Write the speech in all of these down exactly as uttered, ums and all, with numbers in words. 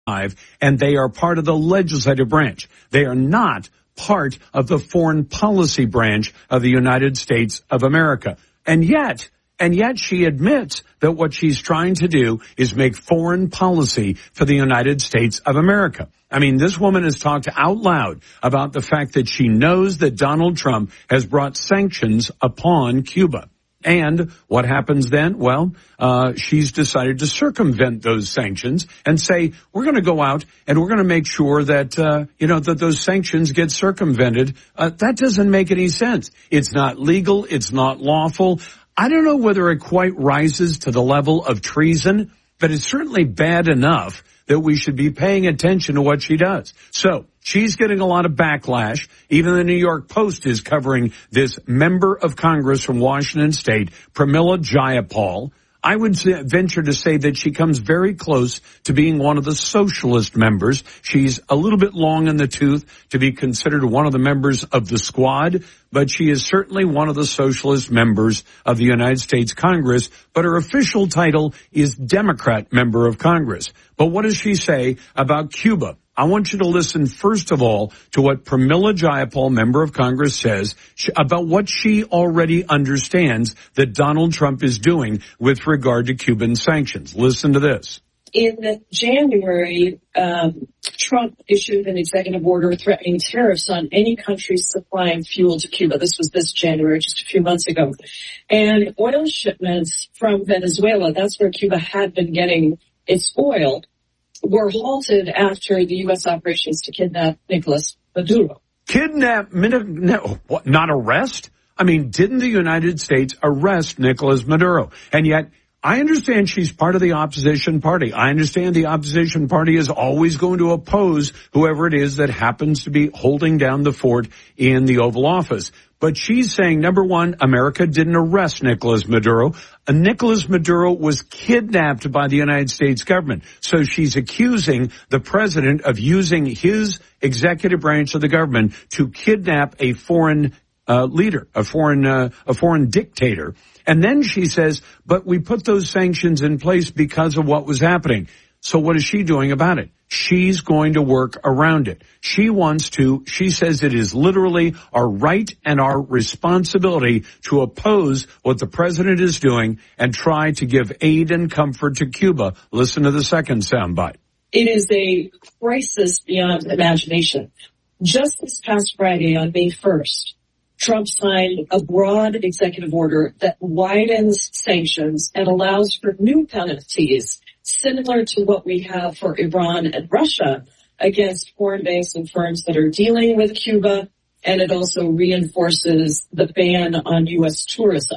and they are part of the legislative branch. They are not part of the foreign policy branch of the United States of America. And yet, and yet she admits that what she's trying to do is make foreign policy for the United States of America. I mean, this woman has talked out loud about the fact that she knows that Donald Trump has brought sanctions upon Cuba. And what happens then? Well, uh, she's decided to circumvent those sanctions and say, we're going to go out and we're going to make sure that, uh, you know, that those sanctions get circumvented. Uh, that doesn't make any sense. It's not legal. It's not lawful. I don't know whether it quite rises to the level of treason, but it's certainly bad enough that we should be paying attention to what she does. So she's getting a lot of backlash. Even the New York Post is covering this member of Congress from Washington State, Pramila Jayapal. I would say, venture to say that she comes very close to being one of the socialist members. She's a little bit long in the tooth to be considered one of the members of the squad, but she is certainly one of the socialist members of the United States Congress, but her official title is Democrat member of Congress. But what does she say about Cuba? I want you to listen, first of all, to what Pramila Jayapal, member of Congress, says about what she already understands that Donald Trump is doing with regard to Cuban sanctions. Listen to this. In January, um, Trump issued an executive order threatening tariffs on any country supplying fuel to Cuba. This was this January, just a few months ago. And oil shipments from Venezuela, that's where Cuba had been getting its oil, were halted after the U S operations to kidnap Nicolas Maduro. Kidnap? No, what, not arrest? I mean, didn't the United States arrest Nicolas Maduro? And yet, I understand she's part of the opposition party. I understand the opposition party is always going to oppose whoever it is that happens to be holding down the fort in the Oval Office. But she's saying, number one, America didn't arrest Nicolas Maduro. Uh, Nicolas Maduro was kidnapped by the United States government. So she's accusing the president of using his executive branch of the government to kidnap a foreign uh, leader, a foreign, uh, a foreign dictator. And then she says, but we put those sanctions in place because of what was happening. So what is she doing about it? She's going to work around it. She wants to, she says it is literally our right and our responsibility to oppose what the president is doing and try to give aid and comfort to Cuba. Listen to the second soundbite. It is a crisis beyond imagination. Just this past Friday on May first, Trump signed a broad executive order that widens sanctions and allows for new penalties similar to what we have for Iran and Russia against foreign banks and firms that are dealing with Cuba, and it also reinforces the ban on U S tourism.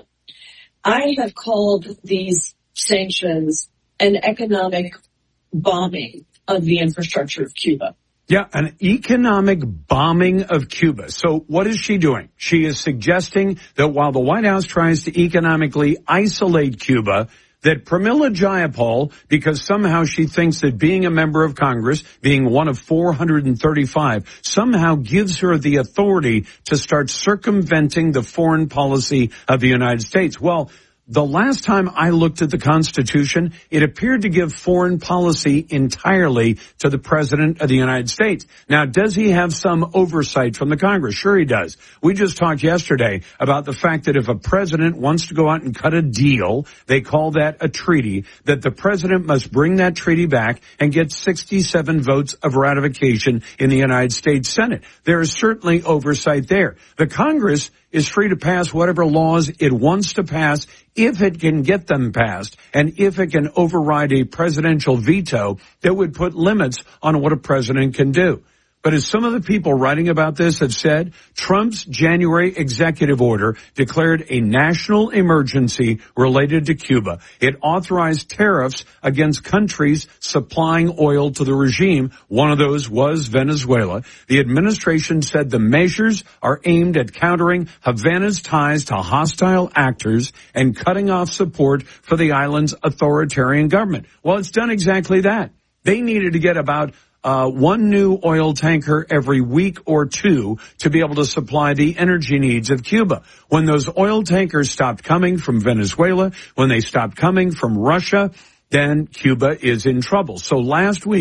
I have called these sanctions an economic bombing of the infrastructure of Cuba. Yeah, an economic bombing of Cuba. So what is she doing? She is suggesting that while the White House tries to economically isolate Cuba, that Pramila Jayapal, because somehow she thinks that being a member of Congress, being one of four hundred thirty-five, somehow gives her the authority to start circumventing the foreign policy of the United States. Well, the last time I looked at the Constitution, it appeared to give foreign policy entirely to the President of the United States. Now, does he have some oversight from the Congress? Sure he does. We just talked yesterday about the fact that if a president wants to go out and cut a deal, they call that a treaty, that the president must bring that treaty back and get sixty-seven votes of ratification in the United States Senate. There is certainly oversight there. The Congress is free to pass whatever laws it wants to pass if it can get them passed and if it can override a presidential veto that would put limits on what a president can do. But as some of the people writing about this have said, Trump's January executive order declared a national emergency related to Cuba. It authorized tariffs against countries supplying oil to the regime. One of those was Venezuela. The administration said the measures are aimed at countering Havana's ties to hostile actors and cutting off support for the island's authoritarian government. Well, it's done exactly that. They needed to get about Uh, one new oil tanker every week or two to be able to supply the energy needs of Cuba. When those oil tankers stopped coming from Venezuela, when they stopped coming from Russia, then Cuba is in trouble. So last week,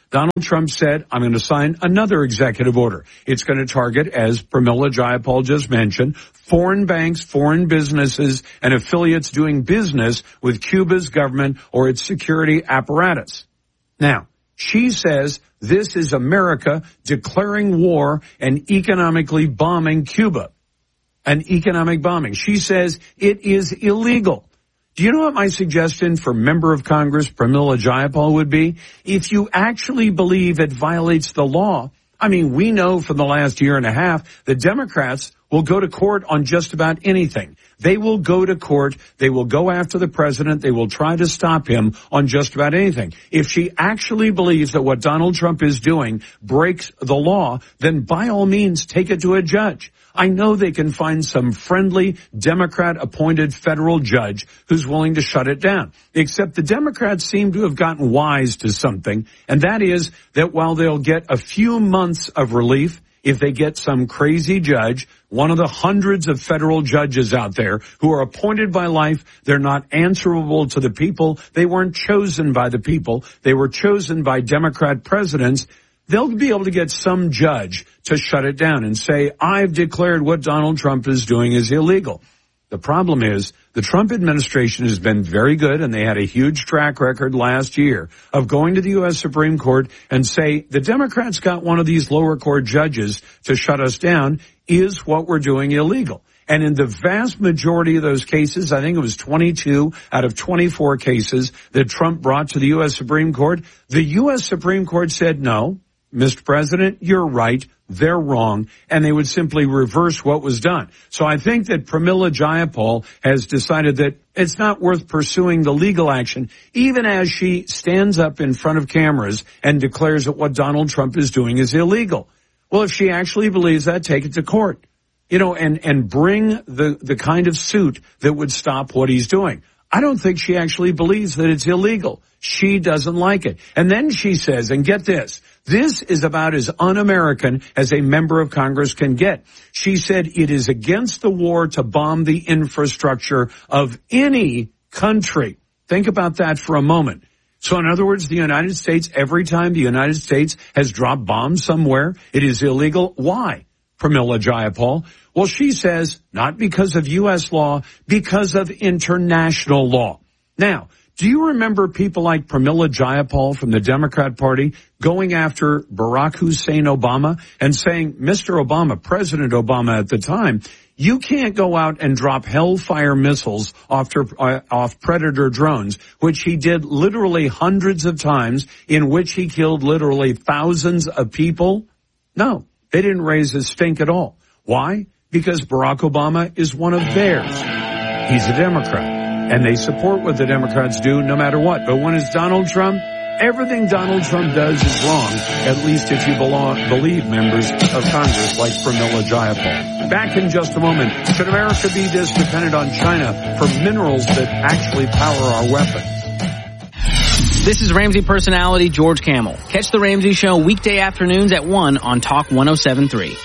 Donald Trump said, I'm going to sign another executive order. It's going to target, as Pramila Jayapal just mentioned, foreign banks, foreign businesses, and affiliates doing business with Cuba's government or its security apparatus. Now, she says this is America declaring war and economically bombing Cuba. An economic bombing. She says it is illegal. Do you know what my suggestion for Member of Congress Pramila Jayapal would be? If you actually believe it violates the law, I mean, we know for the last year and a half that Democrats will go to court on just about anything. They will go to court. They will go after the president. They will try to stop him on just about anything. If she actually believes that what Donald Trump is doing breaks the law, then by all means take it to a judge. I know they can find some friendly Democrat-appointed federal judge who's willing to shut it down. Except the Democrats seem to have gotten wise to something, and that is that while they'll get a few months of relief, if they get some crazy judge, one of the hundreds of federal judges out there who are appointed by life, they're not answerable to the people. They weren't chosen by the people. They were chosen by Democrat presidents. They'll be able to get some judge to shut it down and say, I've declared what Donald Trump is doing is illegal. The problem is the Trump administration has been very good, and they had a huge track record last year of going to the U S Supreme Court and say, the Democrats got one of these lower court judges to shut us down. Is what we're doing illegal? And in the vast majority of those cases, I think it was twenty-two out of twenty-four cases that Trump brought to the U S Supreme Court, the U S Supreme Court said, no, Mister President, you're right. They're wrong, and they would simply reverse what was done. So I think that Pramila Jayapal has decided that it's not worth pursuing the legal action, even as she stands up in front of cameras and declares that what Donald Trump is doing is illegal. Well, if she actually believes that, take it to court, you know, and, and bring the, the kind of suit that would stop what he's doing. I don't think she actually believes that it's illegal. She doesn't like it. And then she says, and get this, this is about as un-American as a member of Congress can get. She said it is against the war to bomb the infrastructure of any country. Think about that for a moment. So in other words, the United States, every time the United States has dropped bombs somewhere, it is illegal. Why? Pramila Jayapal. Well, she says not because of U S law, because of international law. Now, do you remember people like Pramila Jayapal from the Democrat Party going after Barack Hussein Obama and saying, Mister Obama, President Obama at the time, you can't go out and drop Hellfire missiles off, uh, off Predator drones, which he did literally hundreds of times, in which he killed literally thousands of people? No, they didn't raise a stink at all. Why? Because Barack Obama is one of theirs. He's a Democrat. And they support what the Democrats do no matter what. But when it's Donald Trump, everything Donald Trump does is wrong, at least if you belong, believe members of Congress like Pramila Jayapal. Back in just a moment. Should America be this dependent on China for minerals that actually power our weapons? This is Ramsey personality George Camel. Catch the Ramsey Show weekday afternoons at one on Talk one oh seven point three.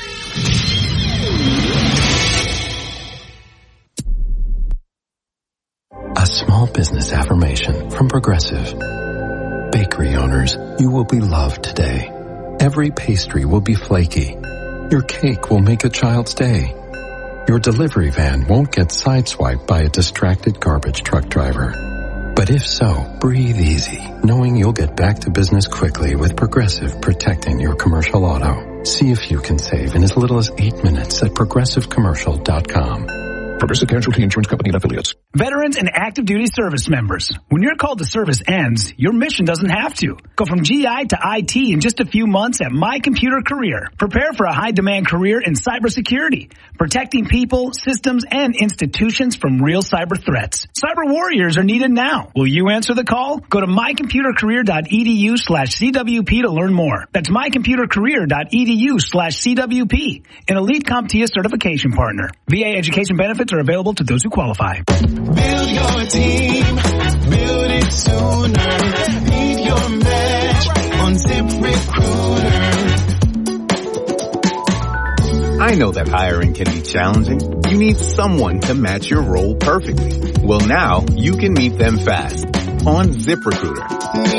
A small business affirmation from Progressive. Bakery owners, you will be loved today. Every pastry will be flaky. Your cake will make a child's day. Your delivery van won't get sideswiped by a distracted garbage truck driver. But if so, breathe easy, knowing you'll get back to business quickly with Progressive protecting your commercial auto. See if you can save in as little as eight minutes at progressive commercial dot com. Progressive Casualty Insurance Company and Affiliates. Veterans and active duty service members. When your call to service ends, your mission doesn't have to. Go from G I to I T in just a few months at My Computer Career. Prepare for a high-demand career in cybersecurity, protecting people, systems, and institutions from real cyber threats. Cyber warriors are needed now. Will you answer the call? Go to my computer career dot e d u slash c w p to learn more. That's my computer career dot e d u slash c w p. An Elite CompTIA certification partner. V A education benefits are available to those who qualify. Build your team, build it sooner. Need your match on ZipRecruiter. I know that hiring can be challenging. You need someone to match your role perfectly. Well, now you can meet them fast on ZipRecruiter.